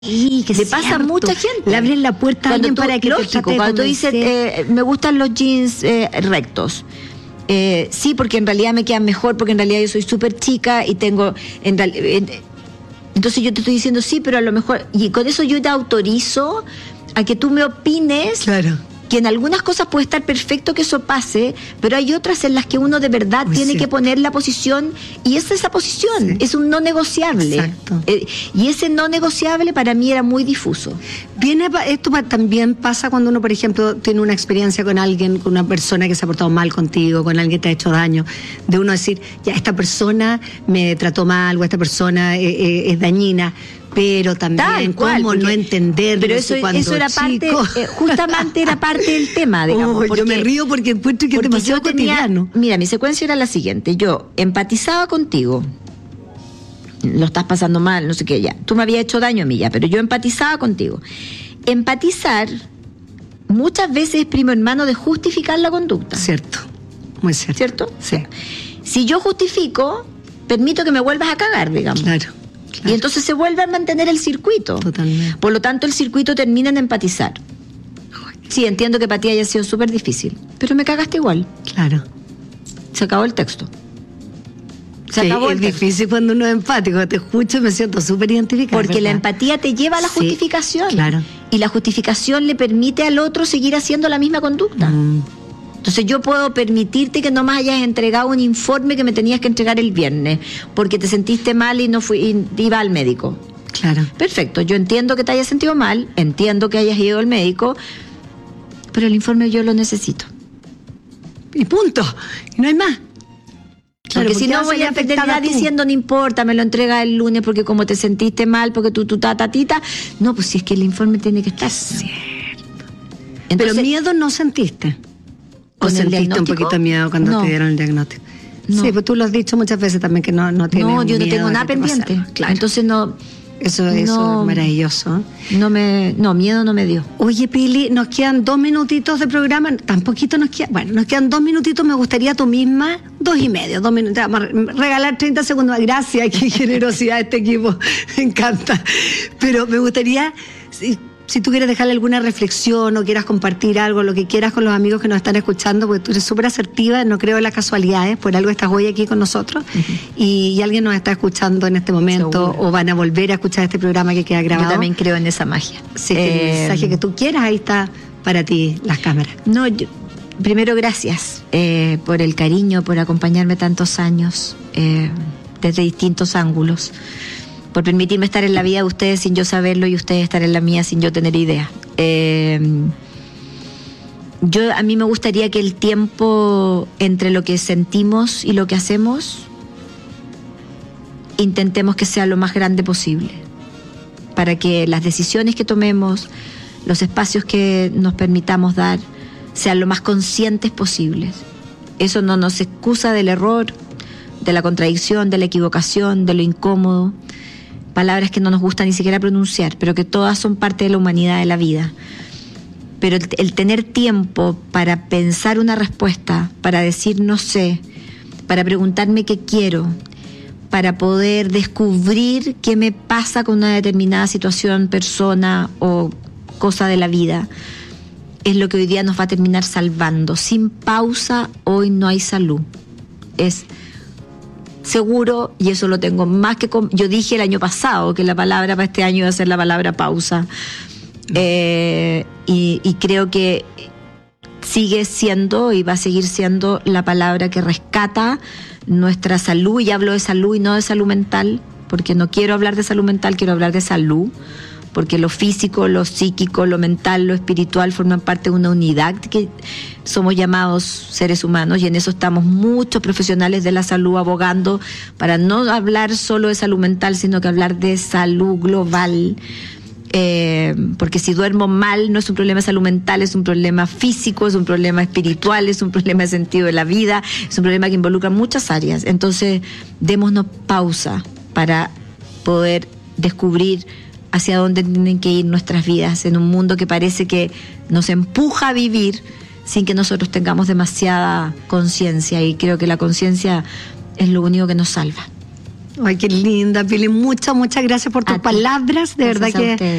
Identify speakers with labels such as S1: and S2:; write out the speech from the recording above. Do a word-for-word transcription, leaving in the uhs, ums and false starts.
S1: Sí, que
S2: le pasa a mucha gente.
S1: Le abren la puerta a alguien para que
S2: lógico,
S1: te trate de
S2: cuando tú dices, eh, me gustan los jeans eh, rectos. Eh, sí, porque en realidad me quedan mejor, porque en realidad yo soy súper chica y tengo... En real, en, entonces yo te estoy diciendo sí, pero a lo mejor... Y con eso yo te autorizo a que tú me opines...
S1: Claro.
S2: Que en algunas cosas puede estar perfecto que eso pase, pero hay otras en las que uno de verdad
S1: Muy
S2: tiene
S1: cierto.
S2: que poner la posición, y esa es la posición,
S1: Sí.
S2: es un no negociable.
S1: Exacto.
S2: Eh, y ese no negociable para mí era muy difuso.
S1: Viene, esto también pasa cuando uno, por ejemplo, tiene una experiencia con alguien, con una persona que se ha portado mal contigo, con alguien que te ha hecho daño, de uno decir, ya, esta persona me trató mal, o esta persona eh, eh, es dañina, pero también
S2: Tal cual,
S1: cómo
S2: porque-
S1: no entender.
S2: Pero
S1: no
S2: eso,
S1: sé, cuando
S2: eso era parte,
S1: chico.
S2: eh, justamente era parte del tema, digamos.
S1: Oh, yo
S2: porque-
S1: me río porque encuentro que es
S2: porque
S1: demasiado
S2: yo tenía-
S1: cotidiano.
S2: Mira, mi secuencia era la siguiente: yo empatizaba contigo, lo estás pasando mal, no sé qué, ya. Tú me habías hecho daño a mí ya, pero yo empatizaba contigo. Empatizar muchas veces es primo hermano de justificar la conducta.
S1: Cierto, muy cierto.
S2: ¿Cierto?
S1: Sí,
S2: Si yo justifico, permito que me vuelvas a cagar, digamos.
S1: claro. claro.
S2: Y entonces se vuelve a mantener el circuito.
S1: Totalmente.
S2: Por lo tanto, el circuito termina en empatizar. Sí, entiendo que para ti haya sido súper difícil, pero me cagaste igual.
S1: Claro.
S2: Se acabó el texto. Se
S1: Sí,
S2: acabó
S1: es
S2: el texto.
S1: difícil cuando uno es empático, te escucho y me siento súper identificada.
S2: Porque la
S1: ¿verdad?
S2: empatía te lleva a la
S1: Sí,
S2: justificación.
S1: claro.
S2: Y la justificación le permite al otro seguir haciendo la misma conducta.
S1: Mm,
S2: Entonces yo puedo permitirte que no me hayas entregado un informe que me tenías que entregar el viernes, porque te sentiste mal y no fui, y iba al médico.
S1: claro.
S2: Perfecto, yo entiendo que te hayas sentido mal, entiendo que hayas ido al médico, pero el informe yo lo necesito.
S1: Y punto. Y no hay más. Claro,
S2: Porque si no
S1: vas
S2: voy
S1: salir
S2: a perder
S1: afectada
S2: nada
S1: tú.
S2: diciendo no importa, me lo entrega el lunes porque como te sentiste mal, porque tú, tu tatatita. No, pues si es que el informe tiene que estar.
S1: Cierto.
S2: Entonces,
S1: Pero miedo no sentiste. ¿O
S2: ¿Con el
S1: sentiste un
S2: diagnóstico?
S1: poquito de miedo cuando
S2: No.
S1: te dieron el diagnóstico?
S2: No.
S1: Sí, pues tú lo has dicho muchas veces también que no, no tienes
S2: no, yo no
S1: miedo
S2: tengo
S1: de
S2: nada
S1: que te pase
S2: pendiente.
S1: algo. Claro.
S2: Entonces no,
S1: Eso, eso
S2: no-
S1: es maravilloso.
S2: no me, no, miedo no me dio.
S1: Oye, Pili, nos quedan dos minutitos de programa, tan poquito nos queda, bueno, nos quedan dos minutitos, me gustaría tú misma, dos y medio, dos minutos, vamos a re- regalar treinta segundos, gracias, qué generosidad este equipo, me encanta, pero me gustaría, si, si tú quieres dejarle alguna reflexión o quieras compartir algo, lo que quieras con los amigos que nos están escuchando, porque tú eres súper asertiva, no creo en las casualidades, por algo estás hoy aquí con nosotros, y, y alguien nos está escuchando en este momento,
S2: Seguro.
S1: o van a volver a escuchar este programa que queda grabado.
S2: Yo también creo en esa magia.
S1: Sí, que el
S2: Eh,
S1: mensaje que tú quieras, ahí está para ti las cámaras.
S2: No, yo- primero gracias eh, por el cariño, por acompañarme tantos años, eh, desde distintos ángulos, por permitirme estar en la vida de ustedes sin yo saberlo y ustedes estar en la mía sin yo tener idea. Eh, yo a mí me gustaría que el tiempo entre lo que sentimos y lo que hacemos intentemos que sea lo más grande posible, para que las decisiones que tomemos, los espacios que nos permitamos dar, sean lo más conscientes posibles. Eso no nos excusa del error, de la contradicción, de la equivocación, de lo incómodo, palabras que no nos gusta ni siquiera pronunciar, pero que todas son parte de la humanidad de la vida. Pero el, el tener tiempo para pensar una respuesta, para decir no sé, para preguntarme qué quiero, para poder descubrir qué me pasa con una determinada situación, persona o cosa de la vida, es lo que hoy día nos va a terminar salvando. Sin pausa, hoy no hay salud. Es seguro, y eso lo tengo más que... com- Yo dije el año pasado que la palabra para este año iba a ser la palabra pausa. Eh, y, y creo que sigue siendo y va a seguir siendo la palabra que rescata nuestra salud, y hablo de salud y no de salud mental, porque no quiero hablar de salud mental, quiero hablar de salud, porque lo físico, lo psíquico, lo mental, lo espiritual forman parte de una unidad que somos llamados seres humanos, y en eso estamos muchos profesionales de la salud abogando para no hablar solo de salud mental, sino que hablar de salud global. Eh, porque si duermo mal no es un problema de salud mental, es un problema físico, es un problema espiritual, es un problema de sentido de la vida, es un problema que involucra muchas áreas. Entonces, démonos pausa para poder descubrir hacia dónde tienen que ir nuestras vidas en un mundo que parece que nos empuja a vivir sin que nosotros tengamos demasiada conciencia, y creo que la conciencia es lo único que nos salva.
S1: Ay, qué linda, Pili. Muchas, muchas gracias por tus palabras. De
S2: gracias
S1: verdad que